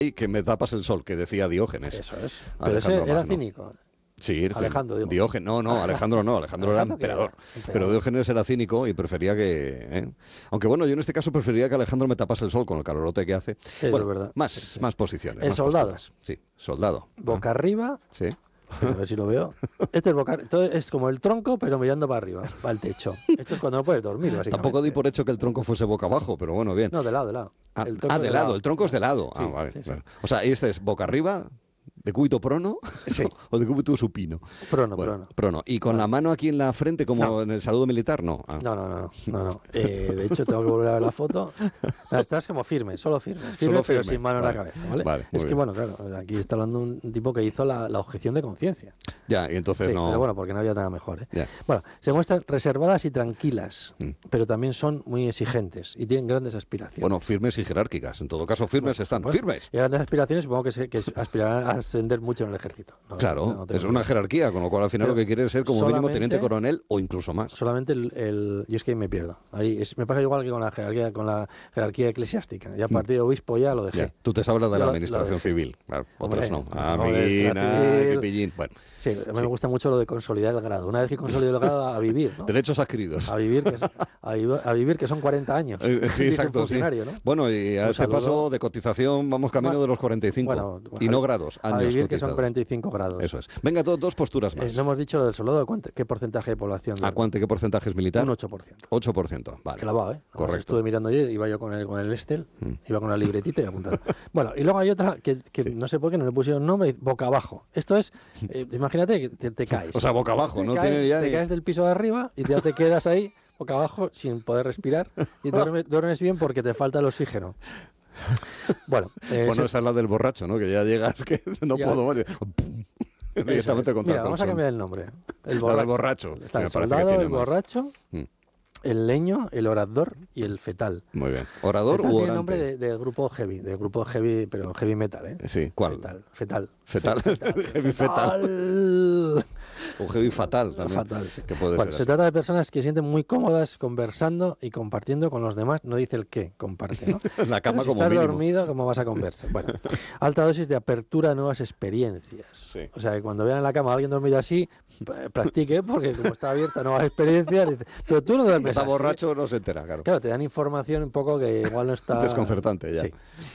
y que me tapas el sol, que decía Diógenes. Eso es. Pero ese era cínico. Sí, Alejandro, digo. Diógenes, no, Alejandro no, Alejandro era emperador. Pero Diógenes era cínico y prefería que... Aunque bueno, yo en este caso preferiría que Alejandro me tapase el sol con el calorote que hace. Eso bueno, es verdad. Más posiciones. El más soldado. posturas. Sí, soldado. Boca arriba. Sí. A ver si lo veo. Este es entonces es como el tronco, pero mirando para arriba, para el techo. Esto es cuando no puedes dormir, básicamente. Tampoco di por hecho que el tronco fuese boca abajo, pero bueno, bien. No, de lado. De lado, el tronco es de lado. Sí, Vale. sí. Bueno. O sea, este es boca arriba, de cúbito prono, sí. o de cúbito supino. Prono. Y con la mano aquí en la frente, como en el saludo militar, no. No. De hecho, tengo que volver a ver la foto. Estás como firme, solo firme, pero sin mano en la cabeza, ¿vale? Es que, bueno, claro, aquí está hablando un tipo que hizo la objeción de conciencia. Ya, y entonces no... Pero bueno, porque no había nada mejor, ¿eh? Ya. Bueno, se muestran reservadas y tranquilas, pero también son muy exigentes y tienen grandes aspiraciones. Bueno, firmes y jerárquicas. En todo caso, firmes están. ¡Firmes! Y grandes aspiraciones, supongo que aspirarán a ascender mucho en el ejército. Claro, es una jerarquía, con lo cual al final lo que quiere es ser como mínimo teniente coronel o incluso más. Solamente yo es que me pierdo. Me pasa igual que con la jerarquía eclesiástica. Ya a partir de obispo ya lo dejé. Ya, tú te sabes de la administración civil, claro, otras no. Qué pillín. Bueno, sí, me gusta mucho lo de consolidar el grado. Una vez que consolido el grado, a vivir, ¿no? Derechos adquiridos. A vivir, que son 40 años. Sí, exacto. Sí. ¿No? Bueno, y a este paso de cotización vamos camino de los 45. Y no grados, años. A vivir, cotizados. Que son 45 grados. Eso es. Venga, dos posturas más. No hemos dicho lo del soldado. ¿Qué porcentaje de población? ¿Qué porcentaje es militar? Un 8%. 8%, vale. Clavado, ¿eh? Correcto. Estuve mirando ayer, iba yo con el Estel, iba con la libretita y apuntaba. Bueno, y luego hay otra que no sé por qué no le pusieron nombre, boca abajo. Esto es, imagínate que te caes. O sea, boca abajo, ¿no? Te caes del piso de arriba y ya te quedas ahí, boca abajo, sin poder respirar, y duermes bien porque te falta el oxígeno. Bueno, esa es la del borracho, ¿no? Que ya llegas, que no puedo morir. Directamente contra Mira, vamos a cambiar el nombre. El borracho. Está el soldado, el borracho, el leño, el orador y el fetal. Muy bien. ¿Orador u orante? Tiene nombre de grupo heavy, pero heavy metal, ¿eh? Sí, ¿cuál? Fetal. Heavy fetal. O heavy fatal también. Fatal, sí. Que puede ser se trata de personas que se sienten muy cómodas conversando y compartiendo con los demás. No dice el qué comparte, ¿no? La cama pero si como estás mínimo. Dormido, ¿cómo vas a conversar? Bueno, alta dosis de apertura a nuevas experiencias. Sí. O sea, que cuando vean en la cama a alguien dormido así, practique, porque como está abierta a nuevas experiencias, dice, pero tú no duermes está así, borracho, no se entera, claro. Claro, te dan información un poco que igual no está... Desconcertante, ya. Sí.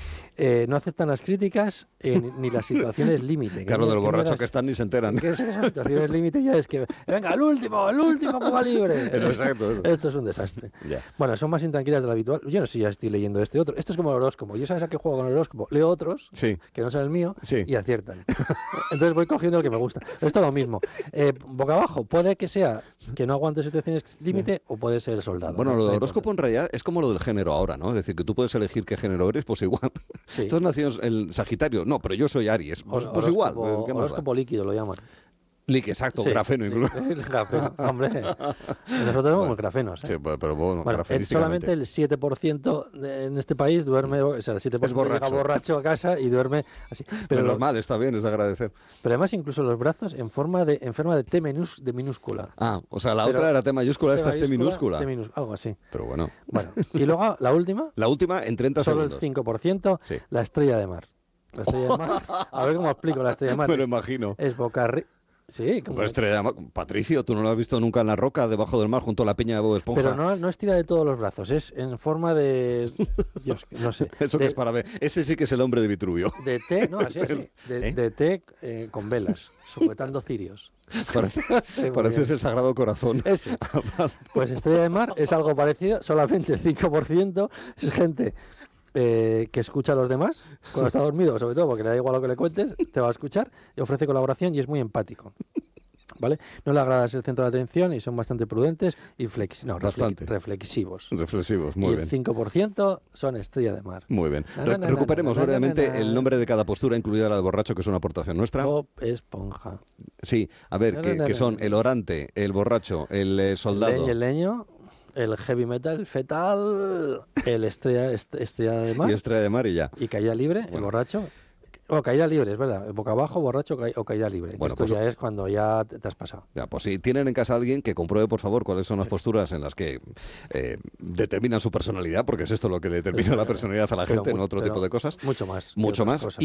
No aceptan las críticas ni las situaciones límite. Claro, del borracho que están ni se enteran. ¿Qué es esas situaciones límite? Ya es que, venga, el último Cuba Libre. Exacto. Esto es un desastre. Ya. Bueno, son más intranquilas de lo habitual. Yo no sé si ya estoy leyendo este otro. Esto es como el horóscopo. Yo sabes a qué juego con el horóscopo. Leo otros, que no son el mío, y aciertan. Entonces voy cogiendo el que me gusta. Esto es lo mismo. Boca abajo, puede que sea que no aguante situaciones límite o puede ser el soldado. Bueno, lo del horóscopo en realidad es como lo del género ahora, ¿no? Es decir, que tú puedes elegir qué género eres, pues igual. Sí. Tú has nacido el Sagitario, no, pero yo soy Aries. Pues igual. ¿Qué más horóscopo líquido lo llaman. Exacto, grafeno incluso. Grafeno, hombre. Nosotros tenemos grafenos, ¿eh? Sí, pero bueno, solamente el 7% en este país duerme, o sea, el 7% llega borracho a casa y duerme así. Pero normal, está bien, es de agradecer. Pero además incluso los brazos en forma de T de minúscula. Ah, o sea, la otra era T mayúscula, esta es T minúscula. Algo así. Pero bueno. Y luego la última. La última en 30 segundos. Solo el 5%, la estrella de mar. La estrella de mar. A ver cómo explico la estrella de mar. Me lo imagino. Es boca arriba. Sí, como... Pero estrella de mar, Patricio, ¿tú no lo has visto nunca en la roca, debajo del mar, junto a la peña de Bob Esponja? Pero no estira de todos los brazos, es en forma de... Dios, no sé. Eso que es para ver. Ese sí que es el hombre de Vitruvio. De té, no, así. De té con velas, sujetando cirios. Parece el Sagrado Corazón. Ese. Pues estrella de mar es algo parecido, solamente el 5% es gente... que escucha a los demás cuando está dormido, sobre todo porque le da igual lo que le cuentes, te va a escuchar, y ofrece colaboración y es muy empático. ¿Vale? No le agrada ser el centro de atención y son bastante prudentes y reflexivos. Reflexivos, muy bien. Y el 5% son estrella de mar. Muy bien. Recuperemos brevemente el nombre de cada postura, incluida la de borracho, que es una aportación nuestra. Bob Esponja. Sí, a ver, que son el orante, el borracho, el soldado. El leño, el heavy metal, el fetal, el estrella de mar. Y estrella de mar y ya. Y caída libre, el borracho. O caída libre, es verdad. Boca abajo, borracho o caída libre. Bueno, esto pues, ya es cuando ya te has pasado. Ya, pues si tienen en casa a alguien, que compruebe, por favor, cuáles son las posturas en las que determinan su personalidad, porque es esto lo que determina la personalidad a la gente, no otro tipo de cosas. Mucho más. Mucho más.